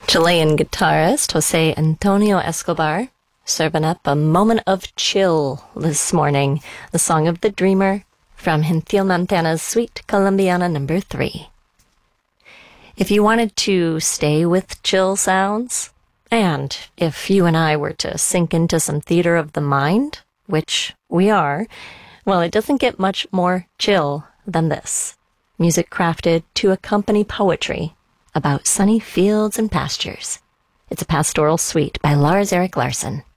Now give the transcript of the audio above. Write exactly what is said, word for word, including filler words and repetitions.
Chilean guitarist Jose Antonio Escobar serving up a moment of chill this morning. The Song of the Dreamer from Gentil Montana's Suite Colombiana number three. If you wanted to stay with chill sounds, and if you and I were to sink into some theater of the mind, which we are, well, it doesn't get much more chill than this. Music crafted to accompany poetry about sunny fields and pastures. It's a pastoral suite by Lars Erik Larsson.